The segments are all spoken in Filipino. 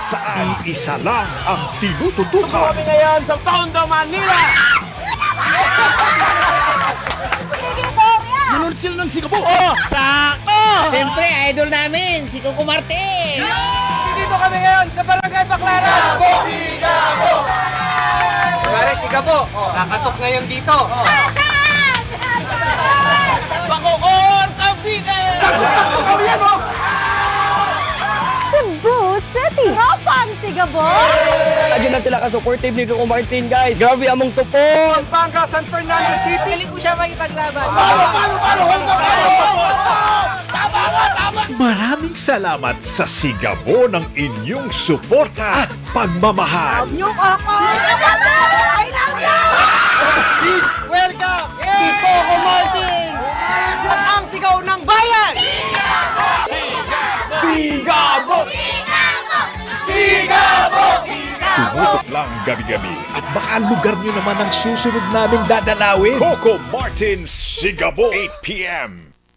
saan isa lang ang tinututukan. Kami ngayon sa Tondo, Manila! Nanonood sila ng Sigabo! Oh, sakto! Siyempre, idol namin, si Coco Martin! Dito kami ngayon sa Barangay Baclaran! Sigabo! Pare, Sigabo! Nakatok ngayon dito! Bacoor! Cavite! Sakto kami yan, oh! Cebu City! Tropang Sigabo! Lagi na sila ka-supportive ni Coco Martin, guys. Grabe among support! Pampanga, San Fernando City! Dili ko siya makipaglaban! Maraming salamat sa Sigabo ng inyong suporta at pagmamahal. Yung ako! I love you! Please welcome si Coco Martin! At ang sigaw ng bayan! Sigabo! Tumutok lang gabi-gabi at baka lugar nyo naman ang susunod naming dadalawin. Coco Martin Sigabo, 8 p.m.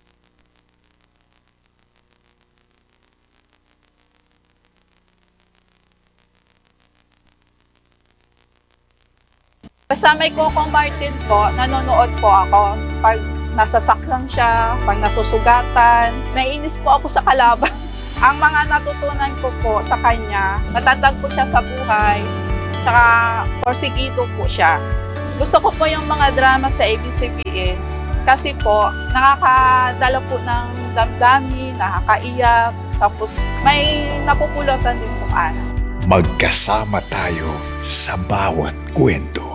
Basta may Coco Martin po, nanonood po ako. Pag nasasaklang siya, pag nasusugatan, naiinis po ako sa kalaban. Ang mga natutunan ko po sa kanya, natatag po siya sa buhay, tsaka porsigido po siya. Gusto ko po yung mga drama sa ABS-CBN kasi po nakakadala po ng damdamin, nakakaiyak, tapos may napupulutan din po anak. Magkasama tayo sa bawat kwento.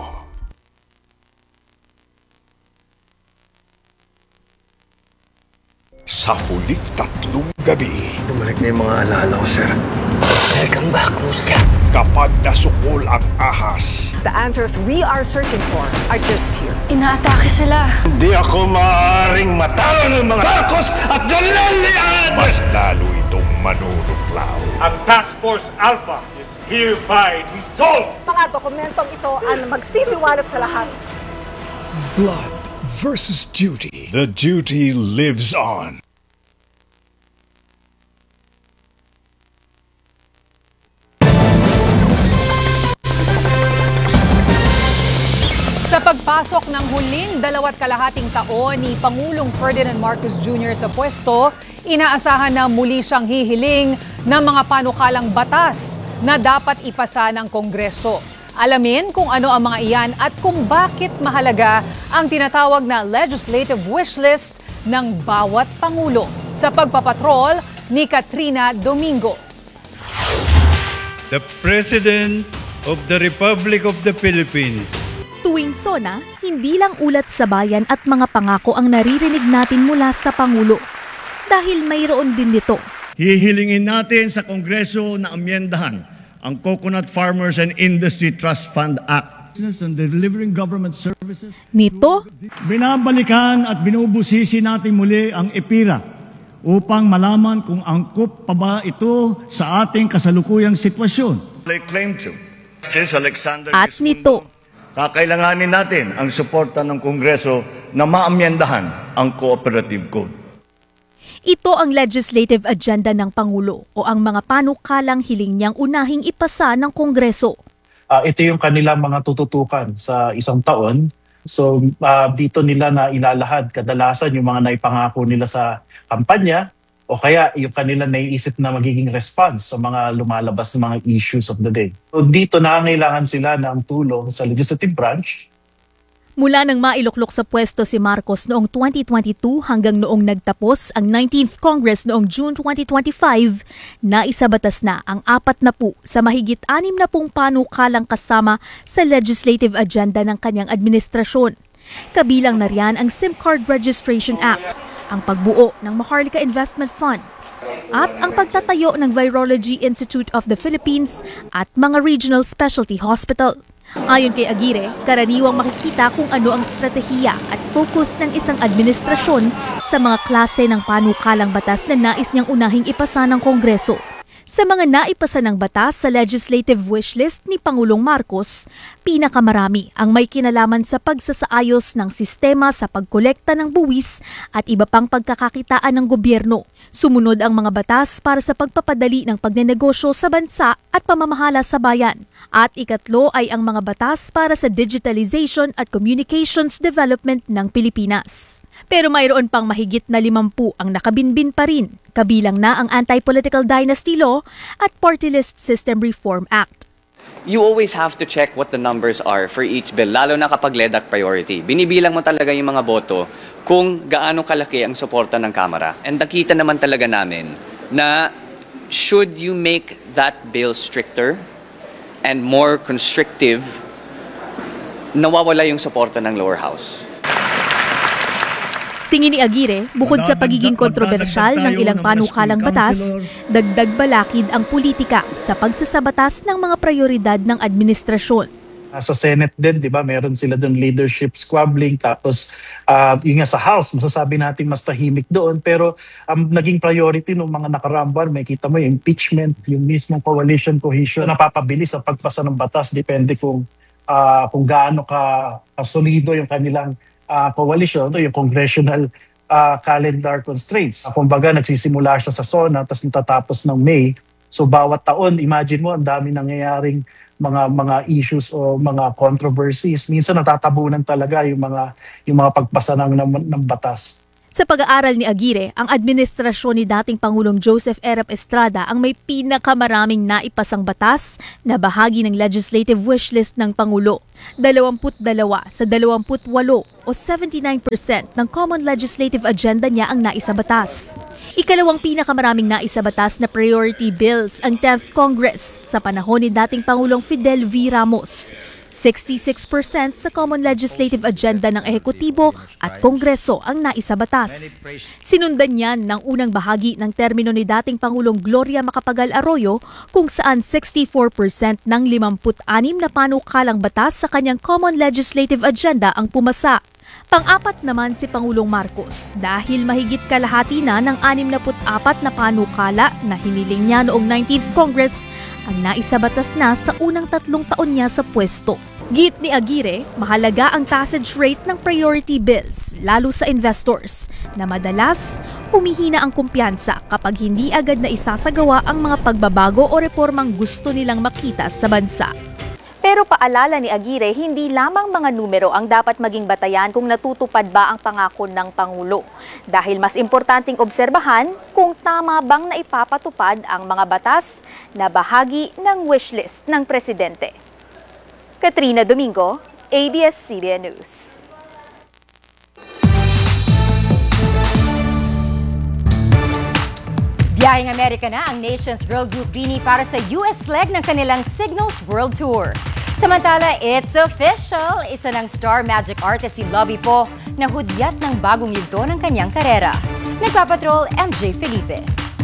Sa huling 3 gabi, Bumalik na yung mga alaala ko, sir. Welcome back, Rustia. kapag nasukol ang ahas, The answers we are searching for are just here. Inaatake sila. Hindi ako maaaring matalo ng mga Marcos at Jalalian! mas lalo itong manunuklaw. Ang Task Force Alpha is hereby dissolved! Mga dokumentong ito ang magsisiwalat sa lahat. Blood versus duty. The duty lives on. Sa pagpasok ng huling 2.5 taon ni Pangulong Ferdinand Marcos Jr. sa pwesto, inaasahan na muli siyang hihiling ng mga panukalang batas na dapat ipasa ng Kongreso. Alamin kung ano ang mga iyan at kung bakit mahalaga ang tinatawag na legislative wishlist ng bawat Pangulo. Sa pagpapatrol ni Katrina Domingo. The President of the Republic of the Philippines. Tuwing SONA, hindi lang ulat sa bayan at mga pangako ang naririnig natin mula sa Pangulo. Dahil mayroon din nito. Hihilingin natin sa Kongreso na amyendahan ang Coconut Farmers and Industry Trust Fund Act. And delivering government services. Nito, Binabalikan at binubusisi natin muli ang EPIRA upang malaman kung angkop pa ba ito sa ating kasalukuyang sitwasyon. I claim to. Alexander at nito. Kakailanganin natin ang suporta ng Kongreso na maamyendahan ang Cooperative Code. Ito ang legislative agenda ng Pangulo o ang mga panukalang hiling niyang unahing ipasa ng Kongreso. Ito yung kanilang mga tututukan sa isang taon. So dito nila na ilalahad kadalasan yung mga naipangako nila sa kampanya o kaya yung kanila naiisip na magiging response sa mga lumalabas na mga issues of the day. So dito nangangailangan sila ng tulong sa legislative branch. Mula nang mailuklok sa pwesto si Marcos noong 2022 hanggang noong nagtapos ang 19th Congress noong June 2025, naisabatas na ang 40 sa mahigit 60 panukalang kasama sa legislative agenda ng kanyang administrasyon. Kabilang na riyan ang SIM Card Registration Act, ang pagbuo ng Maharlika Investment Fund, at ang pagtatayo ng Virology Institute of the Philippines at mga regional specialty hospital. Ayon kay Aguirre, karaniwang makikita kung ano ang estratehiya at focus ng isang administrasyon sa mga klase ng panukalang batas na nais niyang unahing ipasa ng Kongreso. Sa mga naipasa ng batas sa legislative wishlist ni Pangulong Marcos, pinakamarami ang may kinalaman sa pagsasaayos ng sistema sa pagkolekta ng buwis at iba pang pagkakakitaan ng gobyerno. Sumunod ang mga batas para sa pagpapadali ng pagnenegosyo sa bansa at pamamahala sa bayan. At ikatlo ay ang mga batas para sa digitalization at communications development ng Pilipinas. Pero mayroon pang mahigit na 50 ang nakabinbin pa rin, kabilang na ang Anti-Political Dynasty Law at Party List System Reform Act. You always have to check what the numbers are for each bill, lalo na kapag LEDAC priority. Binibilang mo talaga yung mga boto kung gaano kalaki ang suporta ng Kamara. And nakita naman talaga namin na should you make that bill stricter and more constrictive, nawawala yung suporta ng lower house. Tingin ni Aguirre, bukod sa pagiging kontrobersyal ng ilang panukalang batas, dagdag balakid ang politika sa pagsasabatas ng mga prioridad ng administrasyon. Sa Senate din, di ba, meron sila doon leadership squabbling, tapos yung nga sa House, masasabi natin mas tahimik doon, pero naging priority ng mga nakaraang buwan, may kita mo yung impeachment, yung mismong coalition cohesion, napapabilis ang pagpasa ng batas, depende kung gaano ka-solido yung kanilang coalition, yung congressional calendar constraints. Kumbaga, nagsisimula siya sa SONA, tapos natatapos ng May. So bawat taon, imagine mo, ang dami nangyayaring mga issues o mga controversies. Minsan natatabunan talaga yung mga pagpasa ng batas. Sa pag-aaral ni Aguirre, ang administrasyon ni dating Pangulong Joseph Erap Estrada ang may pinakamaraming naipasang batas na bahagi ng legislative wishlist ng Pangulo. 22 sa 28 o 79% ng common legislative agenda niya ang naisabatas. Ikalawang pinakamaraming naisabatas na priority bills ang 10th Congress sa panahon ni dating Pangulong Fidel V. Ramos. 66% sa common legislative agenda ng ehekutibo at kongreso ang naisabatas. Sinundan niyan ng unang bahagi ng termino ni dating Pangulong Gloria Macapagal Arroyo kung saan 64% ng 56 na panukalang batas sa kanyang common legislative agenda ang pumasa. Pang-apat naman si Pangulong Marcos dahil mahigit kalahati na ng 64 na panukala na hiniling niya noong 19th Congress ang naisabatas na sa unang 3 taon niya sa pwesto. Git ni Aguirre, mahalaga ang passage rate ng priority bills, lalo sa investors, na madalas humihina ang kumpiyansa kapag hindi agad na isasagawa ang mga pagbabago o reformang gusto nilang makita sa bansa. Pero paalala ni Aguirre, hindi lamang mga numero ang dapat maging batayan kung natutupad ba ang pangako ng Pangulo. Dahil mas importanteng obserbahan kung tama bang naipapatupad ang mga batas na bahagi ng wishlist ng Presidente. Katrina Domingo, ABS-CBN News. Biyaheng Amerika na ang Nations World Group Bini para sa US leg ng kanilang Signals World Tour. Samantala, it's official! Isa ng Star Magic artist si Lovie Po na hudyat ng bagong yugto ng kanyang karera. Nagpapatrol, MJ Felipe.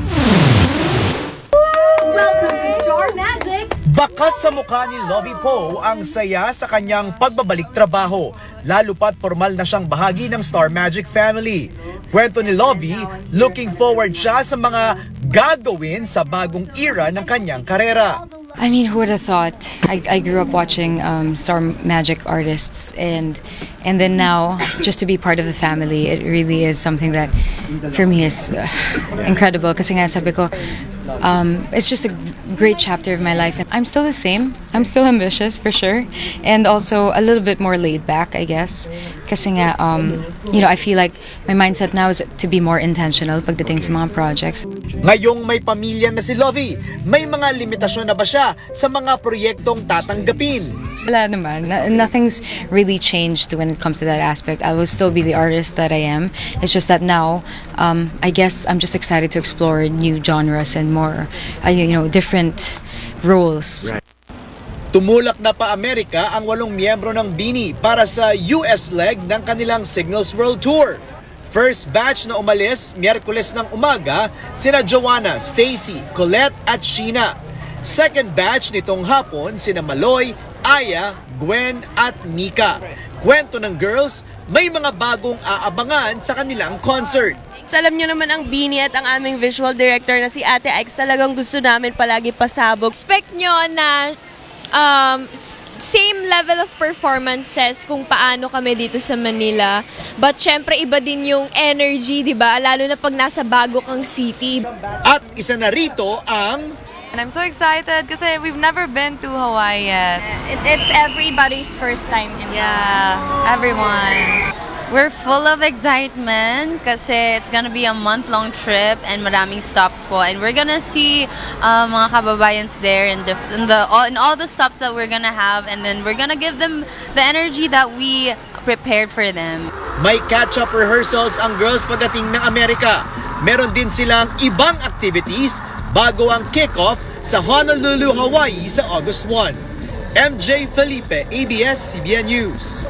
Welcome to Star Magic! Bakas sa mukha ni Lovie Po ang saya sa kanyang pagbabalik trabaho, lalo pat formal na siyang bahagi ng Star Magic family. Kwento ni Lovie, looking forward siya sa mga gagawin sa bagong era ng kanyang karera. I mean, who would have thought? I grew up watching Star Magic artists, and then now, just to be part of the family, it really is something that, for me, is incredible. Kasi nga sabi ko, it's just a great chapter of my life, and I'm still the same. I'm still ambitious for sure, and also a little bit more laid back, I guess. Kasi nga, I feel like my mindset now is to be more intentional pagdating sa mga projects. Ngayong may pamilya na si Lovie, may mga limitasyon na ba siya sa mga proyektong tatanggapin? Wala naman. Nothing's really changed when it comes to that aspect. I will still be the artist that I am. It's just that now, I guess I'm just excited to explore new genres and more, different roles. Right. Tumulak na pa Amerika ang 8 miyembro ng Bini para sa US leg ng kanilang Signals World Tour. First batch na umalis Miyerkules ng umaga sina Joanna, Stacy, Colette at Sheena. Second batch nitong hapon sina Maloy, Aya, Gwen at Mika. Kwento ng girls, may mga bagong aabangan sa kanilang concert. Alam nyo naman ang Bini at ang aming visual director na si Ate Ix, talagang gusto namin palagi pasabog. Expect nyo na same level of performances kung paano kami dito sa Manila. But syempre iba din yung energy, di ba? Lalo na pag nasa bago kang city. At isa na rito ang... And I'm so excited kasi we've never been to Hawaii yet. It's everybody's first time. Yeah, everyone. We're full of excitement kasi it's gonna be a month-long trip and maraming stops po. And we're gonna see mga kababayans there in all the stops that we're gonna have, and then we're gonna give them the energy that we prepared for them. May catch-up rehearsals ang girls pagdating ng Amerika. Meron din silang ibang activities bago ang kick-off sa Honolulu, Hawaii sa August 1. MJ Felipe, ABS-CBN News.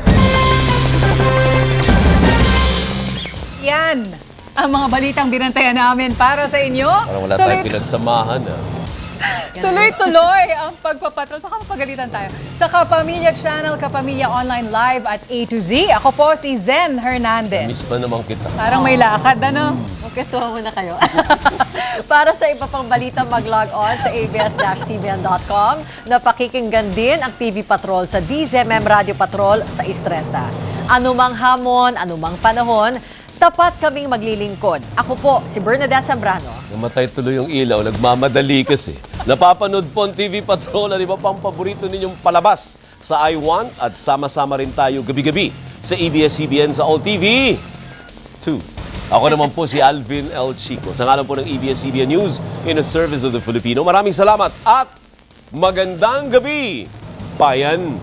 Yan ang mga balitang binantayan namin para sa inyo. Parang wala tayong pinagsamahan. Tuloy-tuloy ang pagpapatrol. Baka mapagalitan tayo. Sa Kapamilya Channel, Kapamilya Online Live at A to Z. Ako po si Zen Hernandez. Miss pa naman kita. Parang may lakad, ano? Okay, tuwa muna kayo. Para sa iba pang balita, mag-log on sa abs-cbn.com na pakikinggan din ang TV Patrol sa DZMM Radio Patrol sa Istrenta. Anumang hamon, anumang panahon, tapat kaming maglilingkod. Ako po, si Bernadette Zambrano. Namatay tuloy yung ilaw, nagmamadali kasi. Napapanood po ang TV Patrol at iba pang paborito ninyong palabas sa I Want at sama-sama rin tayo gabi-gabi sa ABS-CBN sa All TV 2. Ako naman po si Alvin L. Chico. Sa ngalan po ng ABS-CBN News in the service of the Filipino. Maraming salamat at magandang gabi, bayan!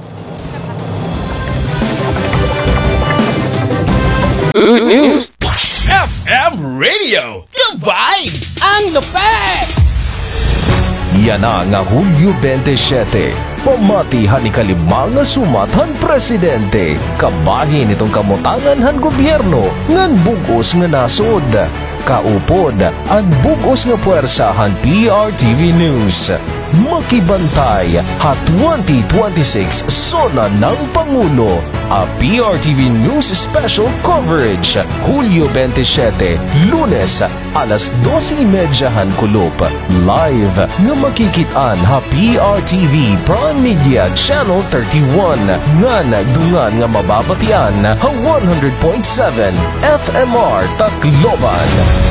FM Radio, the vibes! Ang lupet! Yan na nga Hulyo 27. Pamatihan ni kalimang nga sumathan presidente. Kabahin itong kamutangan han gobyerno ngan bugos nga nasod. Kaupod ang bugos nga puwersahan PRTV News. Makibantay ha 2026 Sona ng Pangulo. A PRTV News Special Coverage. Hulyo 27, Lunes, alas 12:30 kulop. Live nga makikitaan ha PRTV Prime Media Channel 31. Ngan dungan nga mababatian ha 100.7 FMR Tacloban.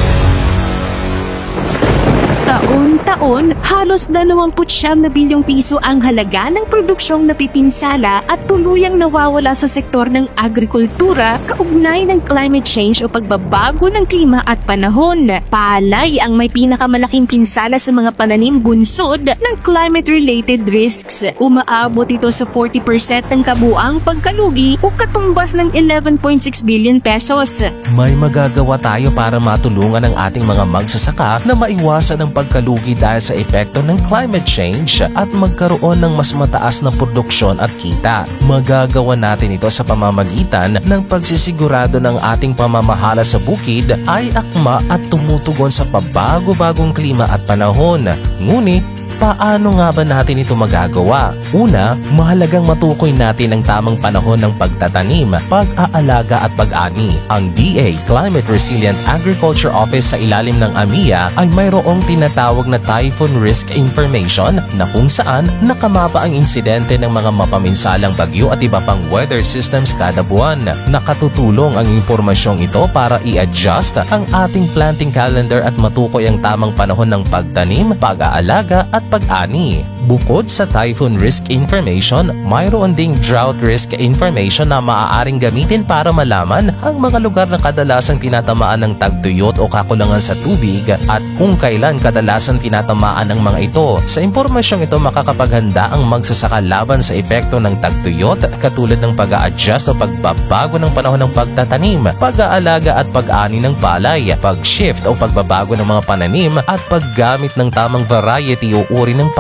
Taon-taon, halos 29 bilyong piso ang halaga ng produksyong napipinsala at tuluyang nawawala sa sektor ng agrikultura kaugnay ng climate change o pagbabago ng klima at panahon. Palay ang may pinakamalaking pinsala sa mga pananim bunsod ng climate-related risks. Umaabot ito sa 40% ng kabuang pagkalugi o katumbas ng 11.6 billion pesos. May magagawa tayo para matulungan ang ating mga magsasaka na maiwasan ang pagkalugi dahil sa epekto ng climate change at magkaroon ng mas mataas na produksyon at kita. Magagawa natin ito sa pamamagitan ng pagsisigurado ng ating pamamahala sa bukid ay akma at tumutugon sa pabago-bagong klima at panahon. Ngunit, paano nga ba natin ito magagawa? Una, mahalagang matukoy natin ang tamang panahon ng pagtatanim, pag-aalaga at pag-ani. Ang DA Climate Resilient Agriculture Office sa ilalim ng AMIA ay mayroong tinatawag na Typhoon Risk Information na kung saan nakamapa ang insidente ng mga mapaminsalang bagyo at iba pang weather systems kada buwan. Nakatutulong ang impormasyong ito para i-adjust ang ating planting calendar at matukoy ang tamang panahon ng pagtanim, pag-aalaga at pag-ani. Bukod sa Typhoon Risk Information, mayroon ding Drought Risk Information na maaaring gamitin para malaman ang mga lugar na kadalasang tinatamaan ng tagtuyot o kakulangan sa tubig at kung kailan kadalasan tinatamaan ang mga ito. Sa impormasyong ito makakapaghanda ang magsasaka laban sa epekto ng tagtuyot katulad ng pag-a-adjust o pagbabago ng panahon ng pagtatanim, pag-aalaga at pag-ani ng palay, pag-shift o pagbabago ng mga pananim at paggamit ng tamang variety o uri ng palay.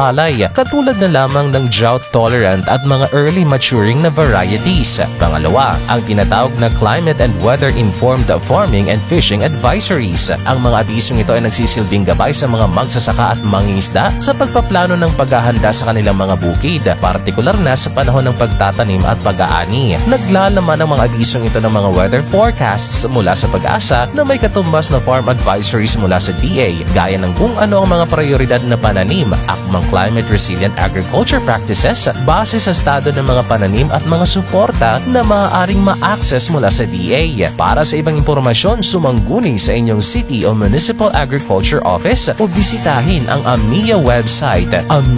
katulad na lamang ng drought-tolerant at mga early maturing na varieties. Pangalawa, ang tinatawag na climate and weather-informed farming and fishing advisories. Ang mga abisong ito ay nagsisilbing gabay sa mga magsasaka at mangingisda sa pagpaplano ng paghahanda sa kanilang mga bukid, partikular na sa panahon ng pagtatanim at pag-aani. Naglalaman ang mga abisong ito ng mga weather forecasts mula sa Pag-asa na may katumbas na farm advisories mula sa DA, gaya ng kung ano ang mga prioridad na pananim, akmang climate resilient agriculture practices base sa estado ng mga pananim at mga suporta na maaaring ma-access mula sa DA. Para sa ibang impormasyon, sumangguni sa inyong city o municipal agriculture office o bisitahin ang AMIA website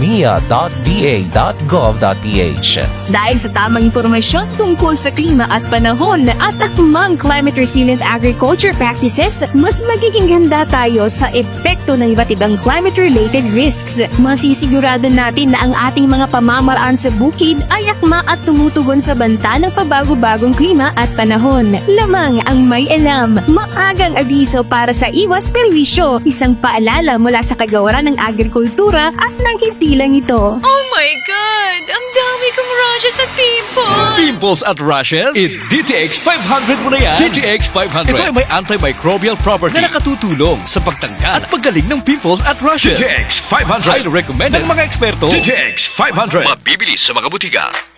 amia.da.gov.ph. Dahil sa tamang impormasyon tungkol sa klima at panahon at akmang climate resilient agriculture practices, mas magiging handa tayo sa epekto ng iba't ibang climate-related risks. Masisigurado natin na ang ating mga pamamaraan sa bukid ay akma at tumutugon sa banta ng pabago-bagong klima at panahon. Lamang ang may alam, maagang abiso para sa iwas perwisyo, isang paalala mula sa kagawaran ng agrikultura at ng himpilang ito. Oh my God! Ang dami kong rashes at pimples! Pimples at rashes? DTX 500 mo na yan! DTX 500. Ito ay may antimicrobial property na nakatutulong sa pagtanggal at paggaling ng pimples at rashes. DTX 500. Highly recommended ng mga eksperto. DTX 500. Mabibili sa mga butika.